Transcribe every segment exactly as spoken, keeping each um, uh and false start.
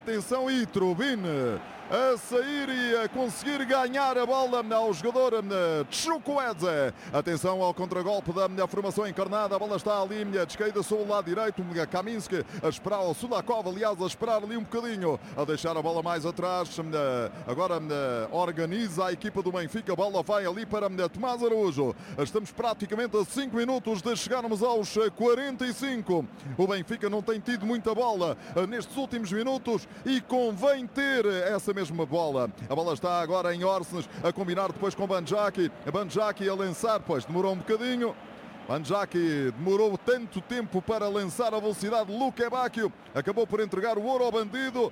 Atenção e Trubin a sair e a conseguir ganhar a bola ao jogador Chukwueze. Atenção ao contragolpe da formação encarnada. A bola está ali, de esquerda sobre o lado direito. Kaminski a esperar o Sudakov, aliás, a esperar ali um bocadinho, a deixar a bola mais atrás. Agora organiza a equipa do Benfica. A bola vai ali para Tomás Araújo. Estamos praticamente a cinco minutos de chegarmos aos quarenta e cinco. O Benfica não tem tido muita bola nestes últimos minutos e convém ter essa mesma bola. A bola está agora em Orsnes a combinar depois com Banjaki. Banjaki a lançar, pois demorou um bocadinho. Banjaki demorou tanto tempo para lançar a velocidade. Luke Bacchio acabou por entregar o ouro ao bandido.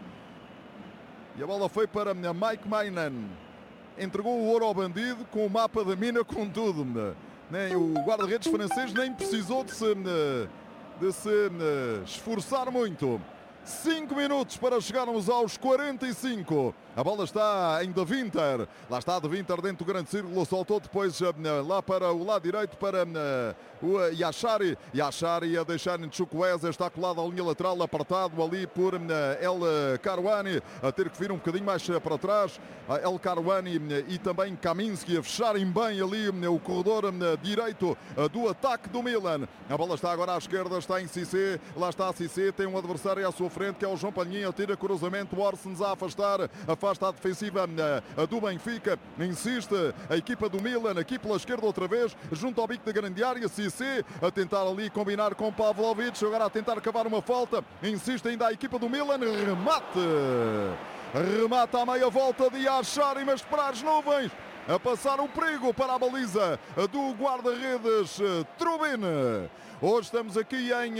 E a bola foi para Mike Maignan. Entregou o ouro ao bandido com o mapa da mina, com tudo. Nem o guarda-redes francês nem precisou de se, de se esforçar muito. cinco minutos para chegarmos aos quarenta e cinco. A bola está em De Winter. Lá está De Winter dentro do grande círculo. Soltou depois lá para o lado direito para o Yashari. Yashari a deixar em Chukwueze. Está colado à linha lateral, apertado ali por El Karouani. A ter que vir um bocadinho mais para trás. El Karouani e também Kaminski a fecharem bem ali o corredor direito do ataque do Milan. A bola está agora à esquerda. Está em Cissé. Lá está Cissé. Tem um adversário à sua frente que é o João Palhinha. Tira cruzamento. O Orsens a afastar. Afasta a defensiva do Benfica. Insiste a equipa do Milan. Aqui pela esquerda outra vez. Junto ao bico da grande área. Cissé a tentar ali combinar com Pavlovic. Agora a tentar cavar uma falta. Insiste ainda a equipa do Milan. Remate. Remata a meia volta de Yashari, mas para as nuvens. A passar o perigo para a baliza do guarda-redes Trubin. Hoje estamos aqui em...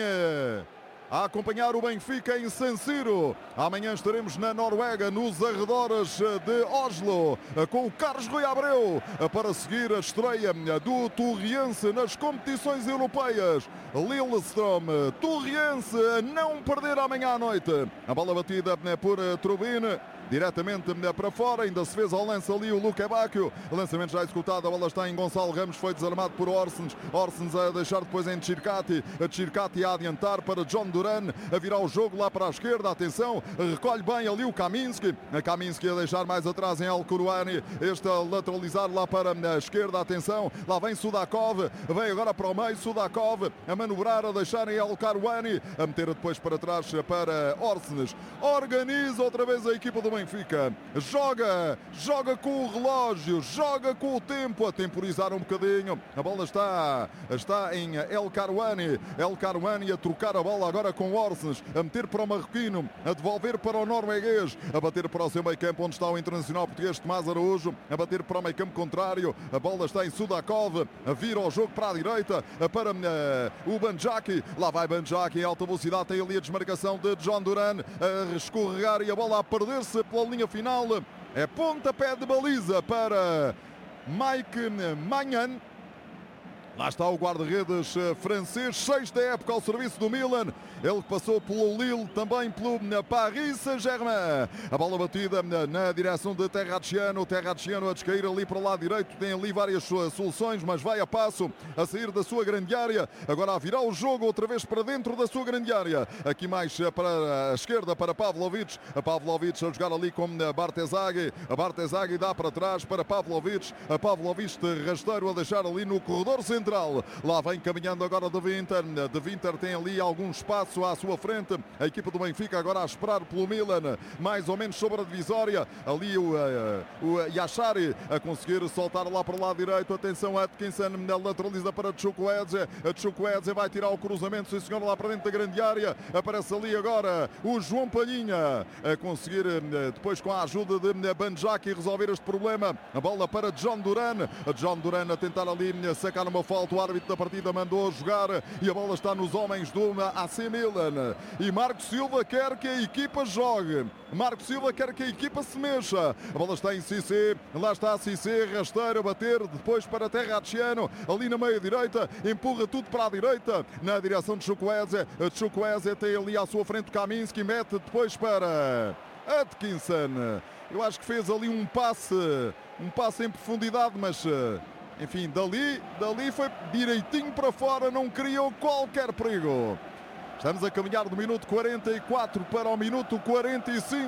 a acompanhar o Benfica em San Siro. Amanhã estaremos na Noruega, nos arredores de Oslo, com o Carlos Rui Abreu, para seguir a estreia do Torriense nas competições europeias. Lillestrøm, Torriense, a não perder amanhã à noite. A bola batida por Trubin. Diretamente para fora, ainda se fez ao lance ali o Luke Bacchio. Lançamento já executado, a bola está em Gonçalo Ramos, foi desarmado por Orsens. Orsens a deixar depois em Tchirkati. Tchirkati a adiantar para John Duran, a virar o jogo lá para a esquerda. Atenção, recolhe bem ali o Kaminski. Kaminski a deixar mais atrás em El Karouani. Este a lateralizar lá para a esquerda. Atenção, lá vem Sudakov. Vem agora para o meio, Sudakov a manobrar, a deixar em El Karouani. A meter depois para trás para Orsens. Organiza outra vez a equipa do Benfica, joga, joga com o relógio, joga com o tempo, a temporizar um bocadinho. A bola está, está em El Karouani, El Karouani a trocar a bola agora com Orsens, a meter para o marroquino, a devolver para o norueguês, a bater para o seu meio campo onde está o internacional português Tomás Araújo, a bater para o meio campo contrário. A bola está em Sudakov, a vir ao jogo para a direita, para uh, o Banjaki. Lá vai Banjaki em alta velocidade, tem ali a desmarcação de John Duran, a escorregar e a bola a perder-se pela linha final. É pontapé de baliza para Mike Maignan. Lá está o guarda-redes francês, sexta época ao serviço do Milan. Ele que passou pelo Lille, também pelo Paris Saint-Germain. A bola batida na direção de Terracciano. Terracciano a descair ali para o lado direito. Tem ali várias soluções, mas vai a passo a sair da sua grande área. Agora a virar o jogo outra vez para dentro da sua grande área. Aqui mais para a esquerda para Pavlovic. A Pavlovic a jogar ali com Bartezaghi. A Bartezaghi dá para trás para Pavlovic. A Pavlovic de rasteiro a deixar ali no corredor central. Lá vem caminhando agora De Winter. De Winter tem ali algum espaço à sua frente. A equipa do Benfica agora a esperar pelo Milan, mais ou menos sobre a divisória. Ali o, uh, o Yashari a conseguir soltar lá para o lado direito. Atenção, Atkinson lateraliza para Chukwueze. Chukwueze vai tirar o cruzamento, sim senhor, lá para dentro da grande área. Aparece ali agora o João Palhinha a conseguir depois com a ajuda de Banjaki resolver este problema. A bola para John Duran. John Duran a tentar ali sacar uma falta. O árbitro da partida mandou jogar e a bola está nos homens do A C Milan. E Marco Silva quer que a equipa jogue. Marco Silva quer que a equipa se mexa. A bola está em Cissé. Lá está Cissé, rasteiro, a bater depois para Terracciano. Ali na meia direita, empurra tudo para a direita. Na direção de Chukwueze. Chukwueze tem ali à sua frente Kaminski. Mete depois para Atkinson. Eu acho que fez ali um passe, um passe em profundidade, mas... enfim, dali, dali foi direitinho para fora, não criou qualquer perigo. Estamos a caminhar do minuto quarenta e quatro para o minuto quarenta e cinco.